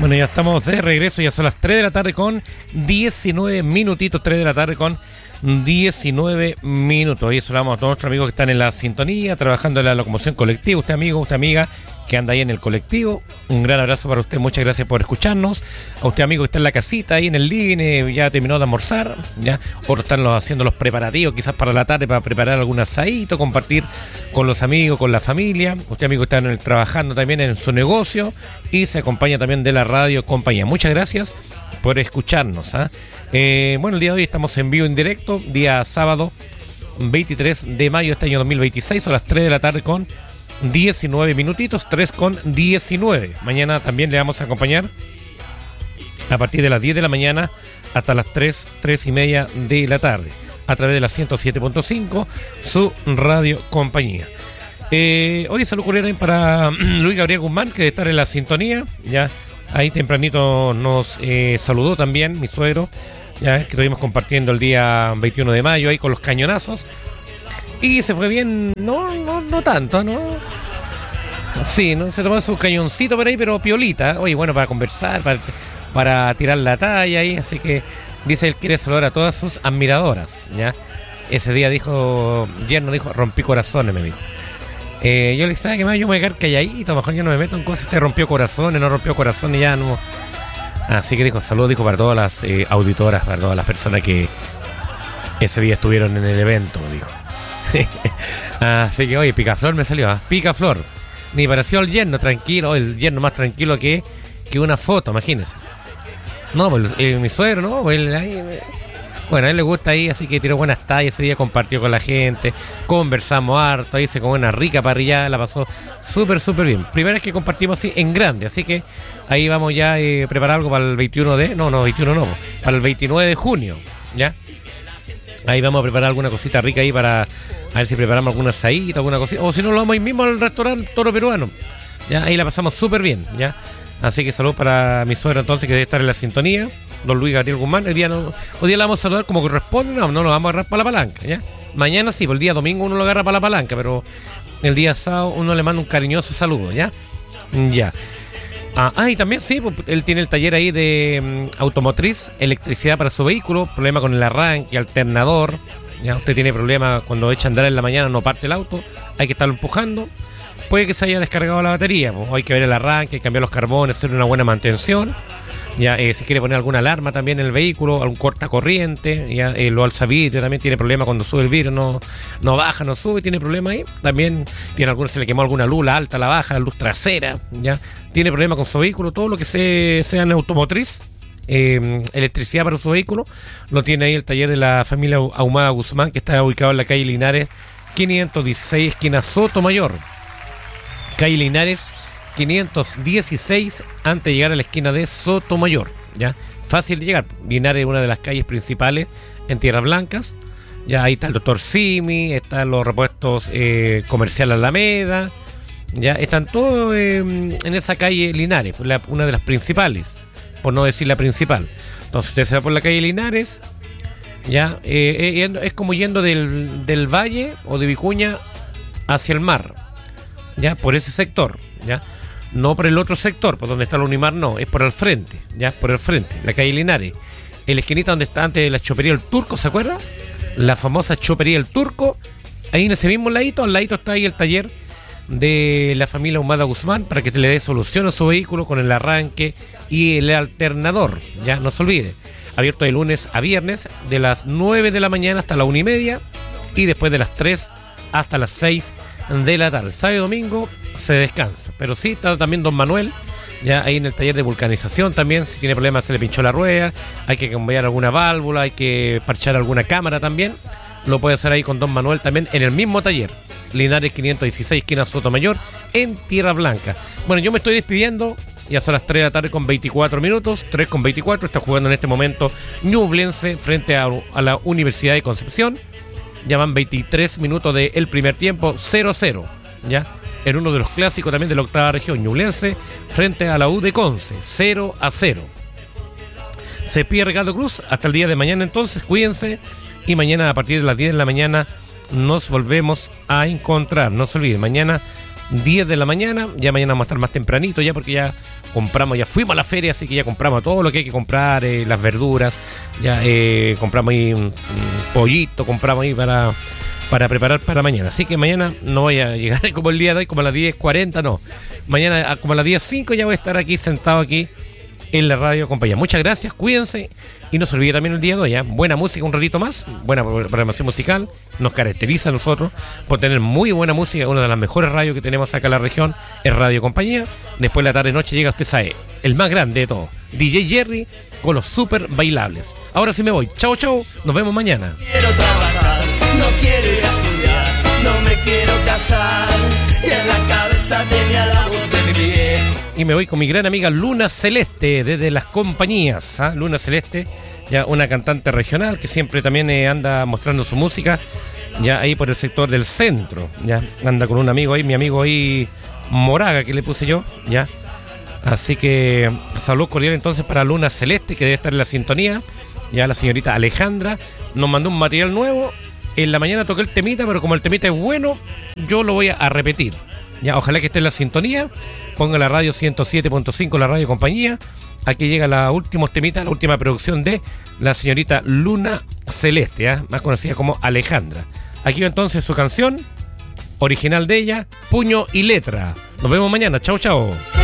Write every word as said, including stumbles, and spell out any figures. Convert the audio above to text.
Bueno, ya estamos de regreso, ya son las tres de la tarde con diecinueve minutitos, tres de la tarde con diecinueve minutos. Hoy saludamos a todos nuestros amigos que están en la sintonía, trabajando en la locomoción colectiva. Usted amigo, usted amiga que anda ahí en el colectivo, un gran abrazo para usted, muchas gracias por escucharnos. A usted amigo que está en la casita, ahí en el living, eh, ya terminó de almorzar, ya otros están los, haciendo los preparativos quizás para la tarde, para preparar algún asadito, compartir con los amigos, con la familia. Usted amigo está en el, trabajando también en su negocio y se acompaña también de la radio compañía. Muchas gracias por escucharnos, ¿eh? Eh, bueno, el día de hoy estamos en vivo en directo, día sábado veintitrés de mayo de este año dos mil veintiséis, a las tres de la tarde con diecinueve minutitos, tres con diecinueve. Mañana también le vamos a acompañar a partir de las diez de la mañana hasta las tres, tres y media de la tarde, a través de la ciento siete punto cinco, su radio compañía. Eh, hoy salud cordial para Luis Gabriel Guzmán, que debe estar en la sintonía, ya ahí tempranito nos eh, saludó también mi suegro, ya que estuvimos compartiendo el día veintiuno de mayo ahí con los cañonazos. Y se fue bien, no, no, no tanto, ¿no? Sí, ¿no? Se tomó su cañoncito por ahí, pero piolita. Oye, bueno, para conversar, para, para tirar la talla ahí. Así que dice él quiere saludar a todas sus admiradoras, ¿ya? Ese día dijo, yerno dijo, rompí corazones, me dijo. Eh, yo le dije, ¿sabe qué más? Yo me voy a quedar calladito, mejor yo no me meto en cosas. Usted rompió corazones, no rompió corazones, ya no. Así que dijo, saludos, dijo, para todas las eh, auditoras, para todas las personas que ese día estuvieron en el evento, dijo. Así que, oye, Picaflor me salió, ¿eh? Picaflor. Ni pareció el yerno, tranquilo, el yerno más tranquilo que, que una foto, imagínense. No, pues eh, mi suegro, no, pues él, ahí, bueno, a él le gusta ahí, así que tiró buenas tallas ese día, compartió con la gente, conversamos harto, ahí se comió una rica parrillada, la pasó súper, súper bien. Primera vez que compartimos así en grande, así que ahí vamos ya a eh, preparar algo para el veintiuno de, no, no, veintiuno no, para el veintinueve de junio, ¿ya? Ahí vamos a preparar alguna cosita rica ahí para a ver si preparamos alguna asadita, alguna cosita. O si no, lo vamos ahí mismo al restaurante Toro Peruano. Ya, ahí la pasamos súper bien, ¿ya? Así que saludos para mi suegro entonces, que debe estar en la sintonía, don Luis Gabriel Guzmán. Hoy día, no, hoy día la vamos a saludar como corresponde, no, no lo vamos a agarrar para la palanca, ¿ya? Mañana sí, por el día domingo uno lo agarra para la palanca, pero el día sábado uno le manda un cariñoso saludo, ¿ya? Ya. Ah, ah, y también sí, pues, él tiene el taller ahí de um, automotriz, electricidad para su vehículo, problema con el arranque, alternador, ya usted tiene problema cuando echa a andar en la mañana, no parte el auto, hay que estarlo empujando, puede que se haya descargado la batería, pues, hay que ver el arranque, cambiar los carbones, hacer una buena mantención, ya eh, si quiere poner alguna alarma también en el vehículo, algún cortacorriente, ya eh, lo alza vidrio, también tiene problema cuando sube el vidrio, no, no baja, no sube, tiene problema ahí, también tiene alguna, se le quemó alguna luz, la alta, la baja, la luz trasera, ya tiene problema con su vehículo, todo lo que se, sea en automotriz, eh, electricidad para su vehículo, lo tiene ahí el taller de la familia Ahumada Guzmán, que está ubicado en la calle Linares quinientos dieciséis, esquina Sotomayor, calle Linares quinientos dieciséis, antes de llegar a la esquina de Sotomayor, ya fácil de llegar. Linares es una de las calles principales en Tierras Blancas, ya ahí está el doctor Simi, están los repuestos eh, comercial Alameda, ya están todos eh, en esa calle Linares, la, una de las principales, por no decir la principal. Entonces usted se va por la calle Linares, ya eh, eh, es como yendo del, del valle o de Vicuña hacia el mar, ya por ese sector, ya no por el otro sector, por donde está el Unimar, no, es por el frente, ya por el frente, la calle Linares, en la esquinita donde está antes la chopería El Turco, ¿se acuerda? La famosa chopería El Turco, ahí en ese mismo ladito, al ladito está ahí el taller de la familia Ahumada Guzmán, para que te le dé solución a su vehículo con el arranque y el alternador, ya no se olvide, abierto de lunes a viernes, de las nueve de la mañana hasta la una y media, y después de las tres hasta las seis de la tarde. Sábado y domingo se descansa, pero sí está también don Manuel, ya ahí en el taller de vulcanización también, si tiene problemas se le pinchó la rueda, hay que cambiar alguna válvula, hay que parchar alguna cámara también, lo puede hacer ahí con don Manuel también en el mismo taller, Linares quinientos dieciséis, esquina Sotomayor, en Tierra Blanca. Bueno, yo me estoy despidiendo, ya son las tres de la tarde con veinticuatro minutos, tres con veinticuatro, está jugando en este momento Ñublense frente a, a la Universidad de Concepción. Ya van veintitrés minutos del primer tiempo, cero a cero, ya, en uno de los clásicos también de la octava región, Ñublense frente a la U de Conce, cero a cero. Se pide Ricardo Cruz, hasta el día de mañana entonces, cuídense, y mañana a partir de las diez de la mañana nos volvemos a encontrar, no se olviden, mañana diez de la mañana. Ya mañana vamos a estar más tempranito ya porque ya compramos, ya fuimos a la feria, así que ya compramos todo lo que hay que comprar, eh, las verduras, ya eh, compramos ahí un, un pollito, compramos ahí para, para preparar para mañana. Así que mañana no voy a llegar como el día de hoy, como a las diez cuarenta, no. Mañana como a las diez cinco ya voy a estar aquí sentado aquí en la radio compañía. Muchas gracias, cuídense y no se olvide también el día de hoy, ¿eh? Buena música un ratito más, buena programación musical, nos caracteriza a nosotros por tener muy buena música, una de las mejores radios que tenemos acá en la región es Radio Compañía. Después de la tarde noche llega, usted sabe, el más grande de todos, D J Jerry con los super bailables. Ahora sí me voy, chao chao, nos vemos mañana. Quiero trabajar, no quiero ir a estudiar, no me quiero casar, y en la cabeza tenía la voz de mi viejo. Y me voy con mi gran amiga Luna Celeste, desde las compañías, ¿eh? Luna Celeste, ya una cantante regional que siempre también eh, anda mostrando su música, ya ahí por el sector del centro, ya anda con un amigo ahí, mi amigo ahí, Moraga, que le puse yo, ya. Así que salud cordial entonces para Luna Celeste, que debe estar en la sintonía, ya la señorita Alejandra nos mandó un material nuevo, en la mañana toqué el temita, pero como el temita es bueno, yo lo voy a repetir. Ya, ojalá que esté en la sintonía. Ponga la radio ciento siete punto cinco, la radio compañía. Aquí llega la última temita, la última producción de la señorita Luna Celeste, ¿eh? Más conocida como Alejandra. Aquí va entonces su canción original de ella, Puño y Letra. Nos vemos mañana. Chao, chao.